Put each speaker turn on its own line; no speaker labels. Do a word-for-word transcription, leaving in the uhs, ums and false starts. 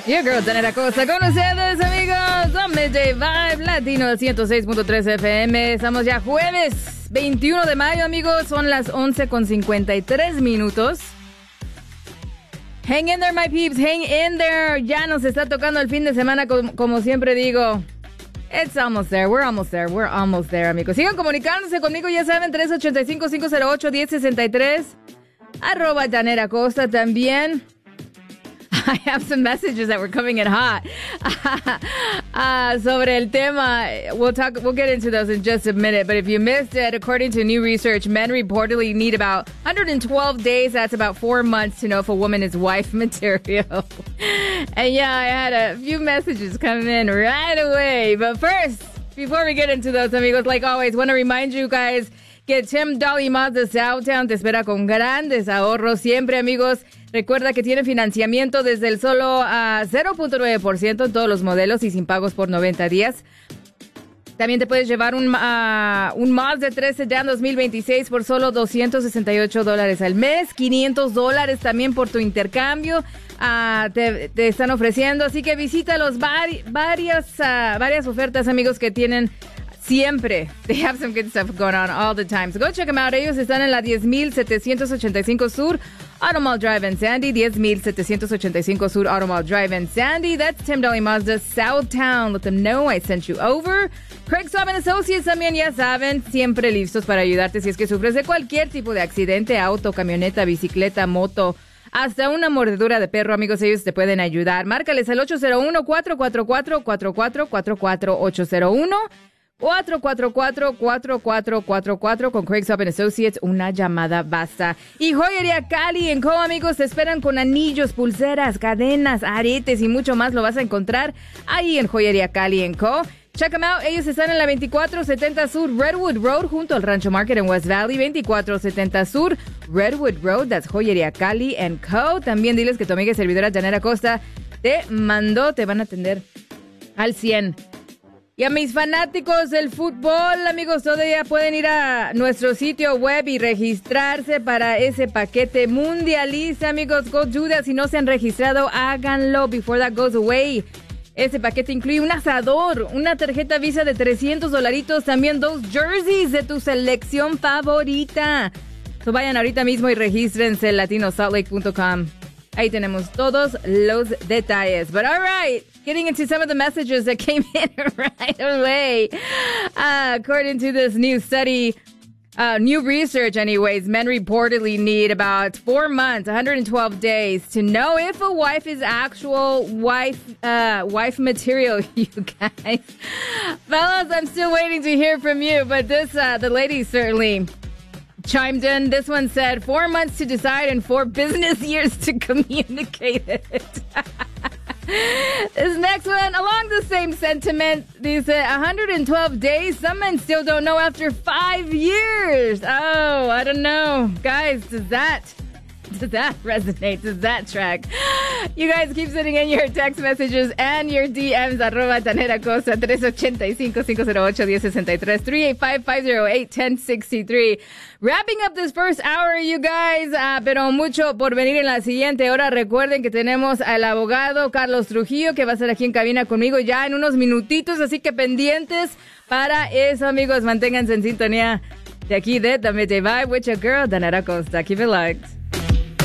Your girl, Tanera Costa, con ustedes, amigos. On Midday Vibe, Latino ciento seis punto tres F M. Estamos ya jueves veintiuno de mayo, amigos. Son las once con cincuenta y tres minutos. Hang in there, my peeps. Hang in there. Ya nos está tocando el fin de semana, como, como siempre digo. It's almost there. We're almost there. We're almost there, amigos. Sigan comunicándose conmigo, ya saben, tres ocho cinco, cinco cero ocho, uno cero seis tres. Arroba Tanera Costa también. I have some messages that were coming in hot uh, sobre el tema. We'll talk. We'll get into those in just a minute. But if you missed it, according to new research, men reportedly need about one hundred twelve days. That's about four months to know if a woman is wife material. And yeah, I had a few messages come in right away. But first, before we get into those, amigos, like always, want to remind you guys que Tim Dolly Mazda Southtown te espera con grandes ahorros siempre, amigos. Recuerda que tiene financiamiento desde el solo a cero punto nueve por ciento en todos los modelos y sin pagos por noventa días. También te puedes llevar un, uh, un Mazda tres Sedan dos mil veintiséis por solo doscientos sesenta y ocho dólares al mes. quinientos dólares también por tu intercambio. Uh, te, te están ofreciendo. Así que visítalos. Vari, varias, uh, varias ofertas, amigos, que tienen siempre. They have some good stuff going on all the time. So go check them out. Ellos están en la diez mil setecientos ochenta y cinco Sur Automall Drive en Sandy. diez mil setecientos ochenta y cinco Sur Automall Drive en Sandy. That's Tim Dolly Mazda Southtown. Let them know I sent you over. Craig Swab and Associates también, ya saben, siempre listos para ayudarte si es que sufres de cualquier tipo de accidente, auto, camioneta, bicicleta, moto, hasta una mordedura de perro, amigos. Ellos te pueden ayudar. Márcales al ocho cero uno, cuatro cuatro cuatro, cuatro cuatro cuatro cuatro, ocho cero uno, cuatro cuatro cuatro, cuatro cuatro cuatro cuatro. Con Craig Swab and Associates, una llamada basta. Y Joyería Cali en Co, amigos, te esperan con anillos, pulseras, cadenas, aretes y mucho más. Lo vas a encontrar ahí en Joyería Cali en Co. Check them out. Ellos están en la veinticuatro setenta Sur Redwood Road junto al Rancho Market en West Valley. veinticuatro setenta Sur Redwood Road. That's Joyería Cali and Co. También diles que tu amiga y servidora Tanera Costa te mandó. Te van a atender al cien. Y a mis fanáticos del fútbol, amigos, todavía pueden ir a nuestro sitio web y registrarse para ese paquete mundialista, amigos. Go do that. Si no se han registrado, háganlo before that goes away. Ese paquete incluye un asador, una tarjeta Visa de trescientos dolaritos, también dos jerseys de tu selección favorita. So vayan ahorita mismo y regístrense en latino salt lake punto com. Ahí tenemos todos los detalles. But all right, getting into some of the messages that came in right away. Uh, according to this new study, uh, new research anyways, men reportedly need about four months, one hundred twelve days to know if a wife is actual wife, uh, wife material, you guys. Fellas, I'm still waiting to hear from you, but this, uh, the ladies certainly chimed in. This one said four months to decide and four business years to communicate it. This next one, along the same sentiment, they said one hundred twelve days. Some men still don't know after five years. Oh, I don't know. Guys, does that, does that resonate? Does that track? You guys keep sending in your text messages and your D Ms. Arroba Tanera Costa, tres ocho cinco, cinco cero ocho, uno cero seis tres, three eight five, five zero eight, one zero six three. Wrapping up this first hour, you guys, uh, pero mucho por venir en la siguiente hora. Recuerden que tenemos al abogado Carlos Trujillo, que va a estar aquí en cabina conmigo ya en unos minutitos, así que pendientes para eso, amigos. Manténganse en sintonía de aquí de The Midday Vibe with your girl, Tanera Costa. Keep it locked.